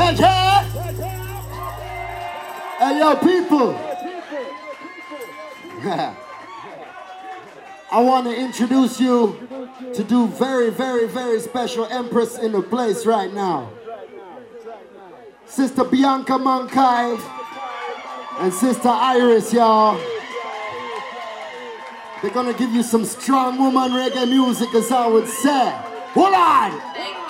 Hey, yo, people. I want to introduce you to do very, very, very special Empress in the place right now. Sister Bianca Mankai and Sister Iris, y'all. They're gonna give you some strong woman reggae music, as I would say. Hold on!